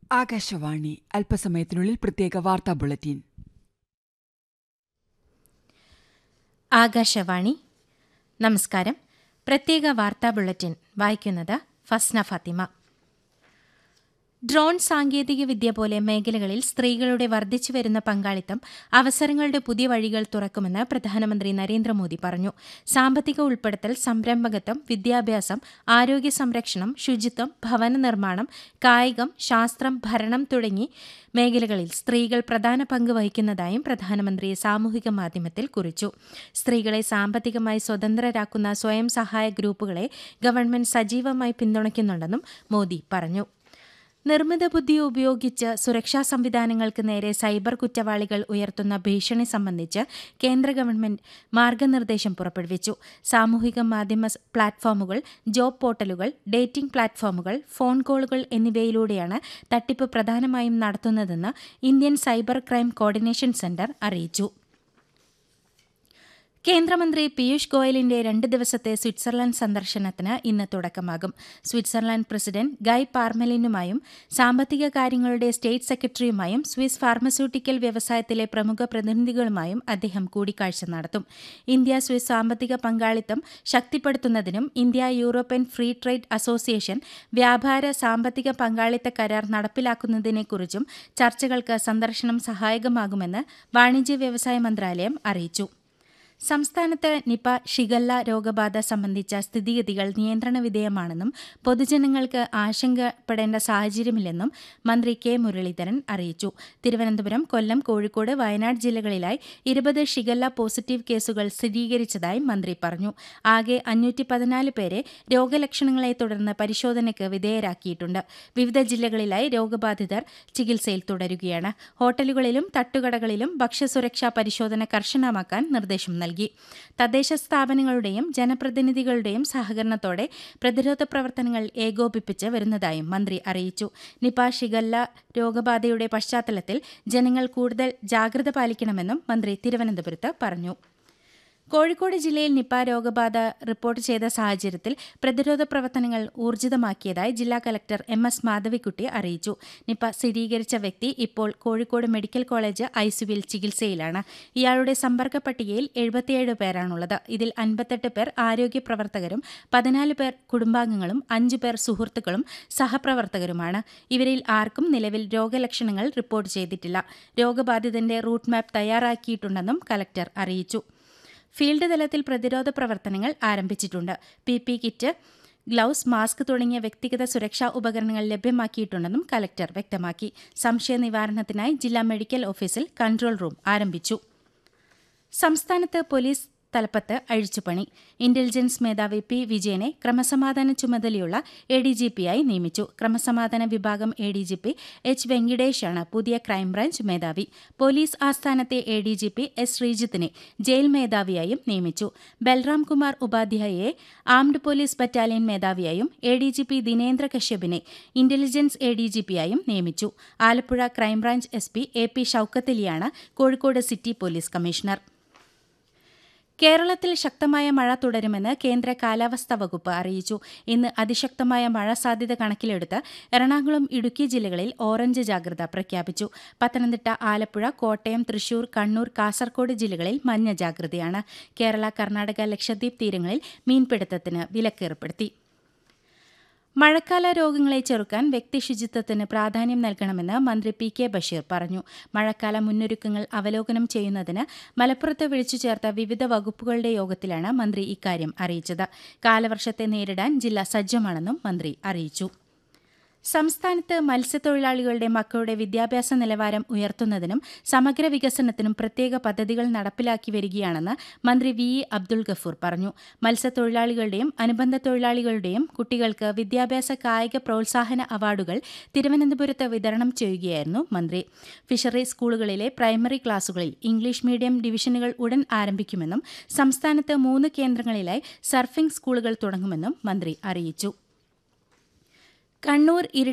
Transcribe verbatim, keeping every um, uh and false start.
ആകാശവാണി അല്പസമയത്തിനുള്ളിൽ പ്രത്യേക വാർത്താ ബുള്ളറ്റിൻ. ആകാശവാണി നമസ്കാരം. പ്രത്യേക വാർത്താ ബുള്ളറ്റിൻ വായിക്കുന്നത് ഫസ്ന ഫാത്തിമ. ഡ്രോൺ സാങ്കേതികവിദ്യ പോലെ മേഖലകളിൽ സ്ത്രീകളുടെ വർദ്ധിച്ചുവരുന്ന പങ്കാളിത്തം അവസരങ്ങളുടെ പുതിയ വഴികൾ തുറക്കുമെന്ന് പ്രധാനമന്ത്രി നരേന്ദ്രമോദി പറഞ്ഞു. സാമ്പത്തിക ഉൾപ്പെടുത്തൽ, സംരംഭകത്വം, വിദ്യാഭ്യാസം, ആരോഗ്യ സംരക്ഷണം, ശുചിത്വം, ഭവന നിർമ്മാണം, കായികം, ശാസ്ത്രം, ഭരണം തുടങ്ങി മേഖലകളിൽ സ്ത്രീകൾ പ്രധാന പങ്ക് വഹിക്കുന്നതായും പ്രധാനമന്ത്രി സാമൂഹിക മാധ്യമത്തിൽ കുറിച്ചു. സ്ത്രീകളെ സാമ്പത്തികമായി സ്വതന്ത്രരാക്കുന്ന സ്വയം സഹായ ഗ്രൂപ്പുകളെ ഗവൺമെന്റ് സജീവമായി പിന്തുണയ്ക്കുന്നുണ്ടെന്നും മോദി പറഞ്ഞു. നിർമ്മിത ബുദ്ധി ഉപയോഗിച്ച് സുരക്ഷാ സംവിധാനങ്ങൾക്ക് നേരെ സൈബർ കുറ്റവാളികൾ ഉയർത്തുന്ന ഭീഷണി സംബന്ധിച്ച് കേന്ദ്ര ഗവൺമെന്റ് മാർഗനിർദ്ദേശം പുറപ്പെടുവിച്ചു. സാമൂഹിക മാധ്യമ പ്ലാറ്റ്ഫോമുകൾ, ജോബ് പോർട്ടലുകൾ, ഡേറ്റിംഗ് പ്ലാറ്റ്ഫോമുകൾ, ഫോൺ കോളുകൾ എന്നിവയിലൂടെയാണ് തട്ടിപ്പ് പ്രധാനമായും നടത്തുന്നതെന്ന് Indian cyber crime coordination centre അറിയിച്ചു. കേന്ദ്രമന്ത്രി പീയൂഷ് ഗോയലിന്റെ രണ്ട് ദിവസത്തെ സ്വിറ്റ്സർലൻഡ് സന്ദർശനത്തിന് ഇന്ന് തുടക്കമാകും. സ്വിറ്റ്സർലൻഡ് പ്രസിഡന്റ് ഗൈ പാർമെലിനുമായും സാമ്പത്തിക കാര്യങ്ങളുടെ സ്റ്റേറ്റ് സെക്രട്ടറിയുമായും സ്വിസ് ഫാർമസ്യൂട്ടിക്കൽ വ്യവസായത്തിലെ പ്രമുഖ പ്രതിനിധികളുമായും അദ്ദേഹം കൂടിക്കാഴ്ച നടത്തും. ഇന്ത്യ സ്വിസ് സാമ്പത്തിക പങ്കാളിത്തം ശക്തിപ്പെടുത്തുന്നതിനും India European free trade association വ്യാപാര സാമ്പത്തിക പങ്കാളിത്ത കരാർ നടപ്പിലാക്കുന്നതിനെക്കുറിച്ചും ചർച്ചകൾക്ക് സന്ദർശനം സഹായകമാകുമെന്ന് വാണിജ്യ വ്യവസായ മന്ത്രാലയം അറിയിച്ചു. സംസ്ഥാനത്ത് നിപ, ഷിഗല്ല രോഗബാധ സംബന്ധിച്ച സ്ഥിതിഗതികൾ നിയന്ത്രണ വിധേയമാണെന്നും പൊതുജനങ്ങൾക്ക് ആശങ്കപ്പെടേണ്ട സാഹചര്യമില്ലെന്നും മന്ത്രി കെ മുരളീധരൻ അറിയിച്ചു. തിരുവനന്തപുരം, കൊല്ലം, കോഴിക്കോട്, വയനാട് ജില്ലകളിലായി ഇരുപത് ഷിഗല്ല പോസിറ്റീവ് കേസുകൾ സ്ഥിരീകരിച്ചതായി മന്ത്രി പറഞ്ഞു. ആകെ അഞ്ഞൂറ്റി പതിനാല് പേരെ രോഗലക്ഷണങ്ങളെ തുടർന്ന് പരിശോധനയ്ക്ക് വിധേയരാക്കിയിട്ടുണ്ട്. വിവിധ ജില്ലകളിലായി രോഗബാധിതർ ചികിത്സയിൽ തുടരുകയാണ്. ഹോട്ടലുകളിലും തട്ടുകടകളിലും ഭക്ഷ്യസുരക്ഷാ പരിശോധന കർശനമാക്കാൻ നിർദ്ദേശം നൽകി. നൽകി. തദ്ദേശ സ്ഥാപനങ്ങളുടെയും ജനപ്രതിനിധികളുടെയും സഹകരണത്തോടെ പ്രതിരോധ പ്രവർത്തനങ്ങൾ ഏകോപിപ്പിച്ച് വരുന്നതായും മന്ത്രി അറിയിച്ചു. നിപ, ഷിഗല്ല രോഗബാധയുടെ പശ്ചാത്തലത്തിൽ ജനങ്ങൾ കൂടുതൽ ജാഗ്രത പാലിക്കണമെന്നും മന്ത്രി തിരുവനന്തപുരത്ത് പറഞ്ഞു. കോഴിക്കോട് ജില്ലയിൽ നിപ രോഗബാധ റിപ്പോർട്ട് ചെയ്ത സാഹചര്യത്തിൽ പ്രതിരോധ പ്രവർത്തനങ്ങൾ ഊർജിതമാക്കിയതായി ജില്ലാ കലക്ടർ എം എസ് മാധവിക്കുട്ടി അറിയിച്ചു. നിപ സ്ഥിരീകരിച്ച വ്യക്തി ഇപ്പോൾ കോഴിക്കോട് മെഡിക്കൽ കോളേജ് ഐസിയുവിൽ ചികിത്സയിലാണ്. ഇയാളുടെ സമ്പർക്ക പട്ടികയിൽ എഴുപത്തിയേഴ് പേരാണുള്ളത്. ഇതിൽ അൻപത്തെട്ട് പേർ ആരോഗ്യ പ്രവർത്തകരും പതിനാല് പേർ കുടുംബാംഗങ്ങളും അഞ്ചു പേർ സുഹൃത്തുക്കളും സഹപ്രവർത്തകരുമാണ്. ഇവരിൽ ആർക്കും നിലവിൽ രോഗലക്ഷണങ്ങൾ റിപ്പോർട്ട് ചെയ്തിട്ടില്ല. രോഗബാധിതന്റെ റൂട്ട് മാപ്പ് തയ്യാറാക്കിയിട്ടുണ്ടെന്നും കലക്ടർ അറിയിച്ചു. ഫീൽഡ് തലത്തിൽ പ്രതിരോധ പ്രവർത്തനങ്ങൾ ആരംഭിച്ചിട്ടുണ്ട്. P P kit, gloves, mask തുടങ്ങിയ വ്യക്തിഗത സുരക്ഷാ ഉപകരണങ്ങൾ ലഭ്യമാക്കിയിട്ടുണ്ടെന്നും കലക്ടർ വ്യക്തമാക്കി. സംശയ നിവാരണത്തിനായി ജില്ലാ മെഡിക്കൽ ഓഫീസിൽ കൺട്രോൾ റൂം ആരംഭിച്ചു. സംസ്ഥാനത്ത് പോലീസ് തലപ്പത്ത് അഴിച്ചുപണി. ഇന്റലിജൻസ് മേധാവി പി വിജയനെ ക്രമസമാധാന ചുമതലയുള്ള എ ഡി ജി പിയായി നിയമിച്ചു. ക്രമസമാധാന വിഭാഗം A D G P H വെങ്കിടേഷാണ് പുതിയ ക്രൈംബ്രാഞ്ച് മേധാവി. Police ആസ്ഥാനത്തെ A D G P S ശ്രീജിത്തിനെ jail മേധാവിയായും നിയമിച്ചു. Balram Kumar ഉപാധ്യായയെ armed police battalion മേധാവിയായും A D G P Dinendra കശ്യപിനെ intelligence A D G പിയായും നിയമിച്ചു. Alappuzha crime branch S P A P ഷൌക്കത്തലിയാണ് Kozhikode city police commissioner. കേരളത്തിൽ ശക്തമായ മഴ തുടരുമെന്ന് കേന്ദ്ര കാലാവസ്ഥാ വകുപ്പ് അറിയിച്ചു. ഇന്ന് അതിശക്തമായ മഴ സാധ്യത കണക്കിലെടുത്ത് എറണാകുളം, ഇടുക്കി ജില്ലകളിൽ ഓറഞ്ച് ജാഗ്രത പ്രഖ്യാപിച്ചു. പത്തനംതിട്ട, ആലപ്പുഴ, കോട്ടയം, തൃശൂർ, കണ്ണൂർ, കാസർകോട് ജില്ലകളിൽ മഞ്ഞ ജാഗ്രതയാണ്. കേരള, കർണാടക, ലക്ഷദ്വീപ് തീരങ്ങളിൽ മീൻപിടുത്തത്തിന് വിലക്കേർപ്പെടുത്തി. മഴക്കാല രോഗങ്ങളെ ചെറുക്കാൻ വ്യക്തിശുചിത്വത്തിന് പ്രാധാന്യം നൽകണമെന്ന് മന്ത്രി പി കെ ബഷീർ പറഞ്ഞു. മഴക്കാല മുന്നൊരുക്കങ്ങൾ അവലോകനം ചെയ്യുന്നതിന് മലപ്പുറത്ത് വിളിച്ചു ചേർത്ത വിവിധ വകുപ്പുകളുടെ യോഗത്തിലാണ് മന്ത്രി ഇക്കാര്യം അറിയിച്ചത്. കാലവർഷത്തെ നേരിടാൻ ജില്ല സജ്ജമാണെന്നും മന്ത്രി അറിയിച്ചു. സംസ്ഥാനത്ത് മത്സ്യത്തൊഴിലാളികളുടെ മക്കളുടെ വിദ്യാഭ്യാസ നിലവാരം ഉയർത്തുന്നതിനും സമഗ്ര വികസനത്തിനും പ്രത്യേക പദ്ധതികൾ നടപ്പിലാക്കി വരികയാണെന്ന് മന്ത്രി വി ഇ അബ്ദുൾ ഗഫൂർ പറഞ്ഞു. മത്സ്യത്തൊഴിലാളികളുടെയും അനുബന്ധ തൊഴിലാളികളുടെയും കുട്ടികൾക്ക് വിദ്യാഭ്യാസ കായിക പ്രോത്സാഹന അവാർഡുകൾ തിരുവനന്തപുരത്ത് വിതരണം ചെയ്യുകയായിരുന്നു മന്ത്രി. ഫിഷറി സ്കൂളുകളിലെ പ്രൈമറി ക്ലാസുകളിൽ ഇംഗ്ലീഷ് മീഡിയം ഡിവിഷനുകൾ ഉടൻ ആരംഭിക്കുമെന്നും സംസ്ഥാനത്ത് മൂന്ന് കേന്ദ്രങ്ങളിലായി സർഫിംഗ് സ്കൂളുകൾ തുടങ്ങുമെന്നും മന്ത്രി അറിയിച്ചു. കണ്ണൂർ